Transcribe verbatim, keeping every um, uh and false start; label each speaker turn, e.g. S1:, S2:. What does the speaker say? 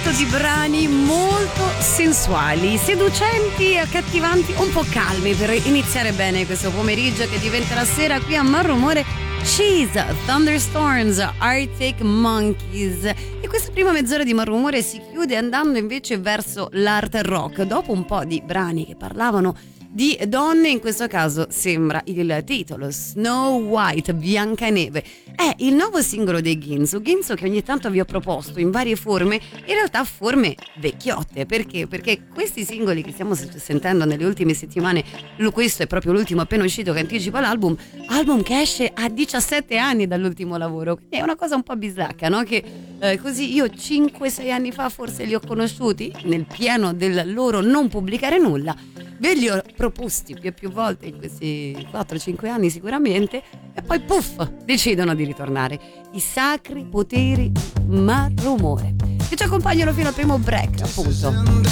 S1: fatto di brani molto sensuali, seducenti, accattivanti, un po' calmi per iniziare bene questo pomeriggio che diventa la sera qui a Malrumore. Cheese, Thunderstorms, Arctic Monkeys. E questa prima mezz'ora di Malrumore si chiude andando invece verso l'art rock, dopo un po' di brani che parlavano di donne. In questo caso sembra il titolo Snow White, Biancaneve, è il nuovo singolo dei Ginsu. Ginsu che ogni tanto vi ho proposto in varie forme, in realtà forme vecchiotte. Perché? Perché questi singoli che stiamo sentendo nelle ultime settimane, questo è proprio l'ultimo appena uscito che anticipa l'album, album che esce a diciassette anni dall'ultimo lavoro, quindi è una cosa un po' bislacca, no? Che eh, così io cinque sei anni fa forse li ho conosciuti nel pieno del loro non pubblicare nulla, ve li ho proposti più e più volte in questi quattro cinque anni sicuramente, e poi puff, decidono di ritornare. I sacri poteri Malrumore che ci accompagnano fino al primo break, appunto.